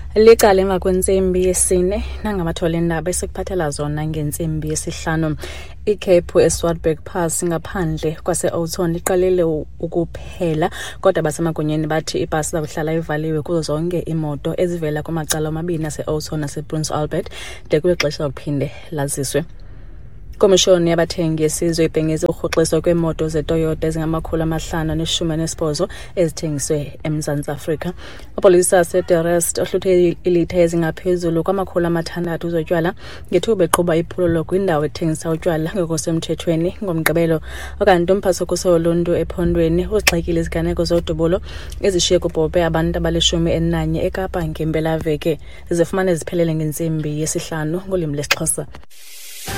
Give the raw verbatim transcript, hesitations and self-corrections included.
Licala emva kwentsimbi yesine nangamathola endaba esikuphathela zona ngentsimbi yesihlanu. Ikhephu eSwartberg Pass ngaphandle kwase-Oudtshoorn liqalile ukuphela, kodwa basemagunyeni bathi ibhasi zakuhlala ivaliwe kuzo zonke imoto ezivela kumacala omabini ase-Oudtshoorn nase-Prince Albert de kule xesha lokuphinde laziswe. Komishoni yabathengi yesizwe ibhengeze urhoxiso kwemoto zeToyota ezingamakhulu amahlanu aneshumi anesibhozo ezithengiswe eMzantsi Afrika. Apolisa aseDerrest ohluthe ilitha ezingaphezulu kwamakhulu amathandathu zotywala ngethuba beqhuba iphulo kwindawo ethengisa utywala ngokusemthethweni ngomgqibelo. Okanti umphathi wokhuselo woluntu ephondweni uzixakile iziganeko zodubulo ezishiye kubhobhe abantu abalishumi elinanye eKapa ngempelaveki zifumane ziphelele ngentsimbi yesihlanu ngolwimi lesiXhosa.